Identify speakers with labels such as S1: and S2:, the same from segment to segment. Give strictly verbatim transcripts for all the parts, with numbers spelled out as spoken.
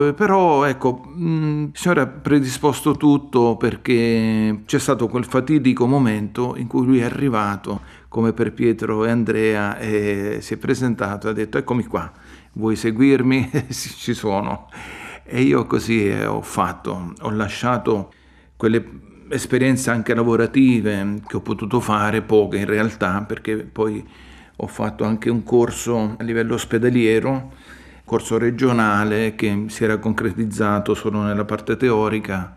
S1: Però ecco, mh, il Signore ha predisposto tutto, perché c'è stato quel fatidico momento in cui lui è arrivato, come per Pietro e Andrea, e si è presentato e ha detto: eccomi qua, vuoi seguirmi? Sì, ci sono. E io così eh, ho fatto, ho lasciato quelle esperienze anche lavorative che ho potuto fare, poche in realtà, perché poi ho fatto anche un corso a livello ospedaliero, corso regionale che si era concretizzato solo nella parte teorica,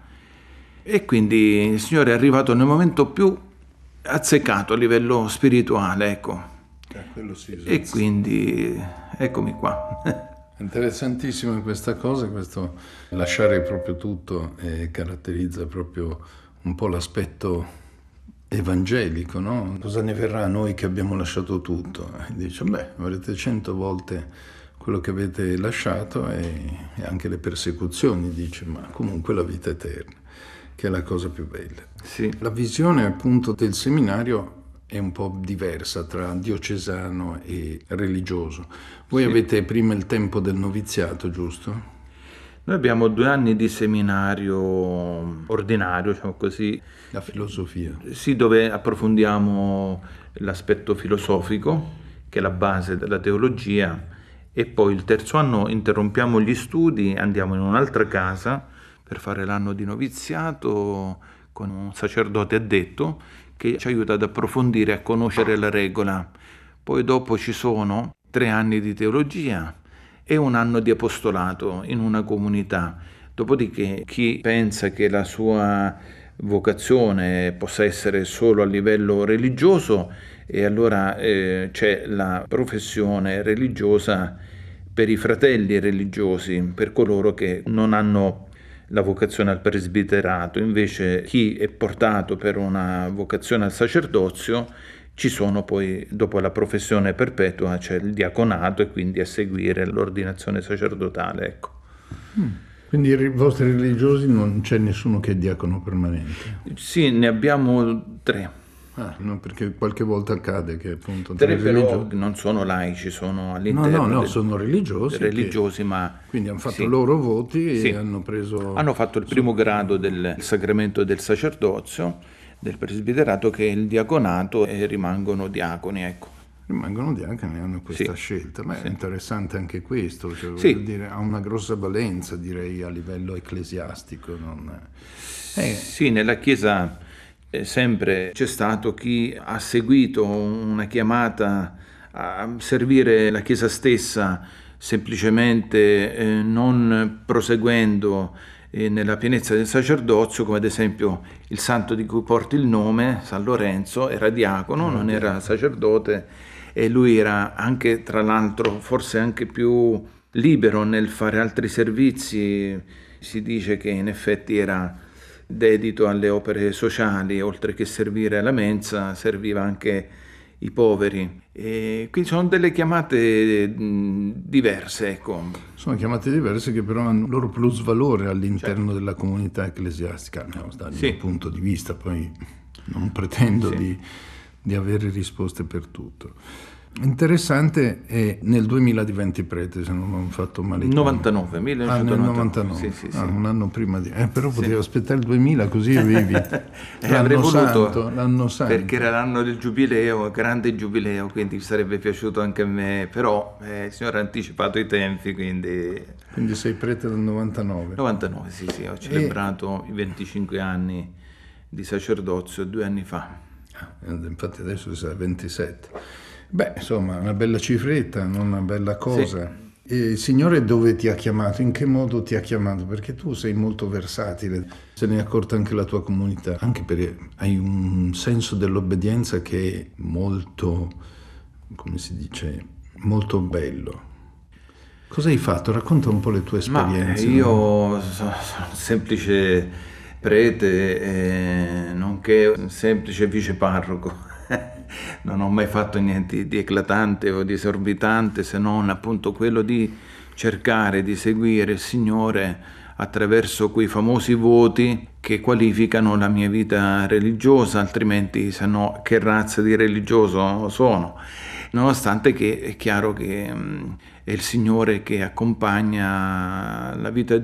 S1: e quindi il Signore è arrivato nel momento più azzeccato a livello spirituale, ecco.
S2: Eh, quello sì,
S1: E
S2: sì.
S1: quindi eccomi qua.
S2: Interessantissima questa cosa, questo lasciare proprio tutto eh, caratterizza proprio un po' l'aspetto evangelico, no? Cosa ne verrà a noi che abbiamo lasciato tutto? E dice, beh, avrete cento volte quello che avete lasciato e, e anche le persecuzioni, dice, ma comunque la vita eterna, che è la cosa più bella.
S1: Sì.
S2: La visione appunto del seminario è un po' diversa tra diocesano e religioso. Voi
S1: Sì.
S2: avete prima il tempo del noviziato, giusto?
S1: Noi abbiamo due anni di seminario ordinario, diciamo così,
S2: La filosofia.
S1: sì, dove approfondiamo l'aspetto filosofico, che è la base della teologia, e poi il terzo anno interrompiamo gli studi, andiamo in un'altra casa per fare l'anno di noviziato con un sacerdote addetto che ci aiuta ad approfondire e a conoscere la regola. Poi dopo ci sono tre anni di teologia e un anno di apostolato in una comunità. Dopodiché chi pensa che la sua vocazione possa essere solo a livello religioso, e allora eh, c'è la professione religiosa per i fratelli religiosi, per coloro che non hanno la vocazione al presbiterato. Invece chi è portato per una vocazione al sacerdozio, ci sono poi, dopo la professione perpetua, c'è il diaconato e quindi a seguire l'ordinazione sacerdotale, ecco.
S2: Mm. Quindi i vostri religiosi non c'è nessuno che è diacono permanente?
S1: Sì, ne abbiamo tre.
S2: Ah, no, perché qualche volta accade che appunto
S1: Tre però
S2: religiosi...
S1: non sono laici, sono
S2: No,
S1: all'interno
S2: no, no,
S1: del-
S2: sono religiosi,
S1: religiosi,
S2: che
S1: ma
S2: quindi hanno fatto
S1: sì,
S2: i loro voti
S1: sì.
S2: e hanno preso...
S1: Hanno fatto il primo grado del sacramento del sacerdozio, del presbiterato, che è il diaconato, e rimangono diaconi, ecco.
S2: Rimangono diaconi e hanno questa
S1: Sì,
S2: scelta. Ma
S1: sì.
S2: è interessante anche questo, cioè,
S1: Sì.
S2: voglio dire, ha una grossa valenza, direi, a livello ecclesiastico. Non... Eh,
S1: Sì, nella Chiesa eh, sempre c'è stato chi ha seguito una chiamata a servire la Chiesa stessa, semplicemente eh, non proseguendo eh, nella pienezza del sacerdozio, come ad esempio il santo di cui porti il nome, San Lorenzo, era diacono, non era sacerdote, e lui era anche, tra l'altro, forse anche più libero nel fare altri servizi. Si dice che in effetti era dedito alle opere sociali, oltre che servire alla mensa, serviva anche i poveri. E quindi sono delle chiamate mh, diverse, ecco.
S2: sono chiamate diverse che però hanno il loro plusvalore all'interno certo. della comunità ecclesiastica, almeno dal
S1: Sì.
S2: mio punto di vista, poi non pretendo
S1: Sì.
S2: di, di avere risposte per tutto. Interessante è nel duemila diventi prete, se non ho fatto male.
S1: novantanove,
S2: Ah,
S1: millenovecentonovantanove.
S2: nel novantanove,
S1: Sì, sì,
S2: ah,
S1: sì.
S2: un anno prima di... Eh, però
S1: Sì.
S2: potevo aspettare il duemila così avevi
S1: eh, avrei
S2: l'anno
S1: voluto,
S2: santo, l'anno santo.
S1: perché era l'anno del giubileo, grande giubileo, quindi sarebbe piaciuto anche a me, però eh, il Signore ha anticipato i tempi, quindi...
S2: Quindi sei prete del novantanove?
S1: novantanove, sì, sì, ho celebrato e... i venticinque anni di sacerdozio due anni fa.
S2: Ah, infatti adesso sei ventisette. Beh, insomma, una bella cifretta, una bella cosa. Sì. E il Signore dove ti ha chiamato? In che modo ti ha chiamato? Perché tu sei molto versatile, se ne è accorta anche la tua comunità, anche perché hai un senso dell'obbedienza che è molto, come si dice, molto bello. Cosa hai fatto? Racconta un po' le tue esperienze.
S1: Ma io no? sono semplice prete, eh, nonché un semplice viceparroco. Non ho mai fatto niente di eclatante o di esorbitante, se non appunto quello di cercare di seguire il Signore attraverso quei famosi voti che qualificano la mia vita religiosa, altrimenti se no che razza di religioso sono. nonostante che è chiaro che mh, è il Signore che accompagna la vita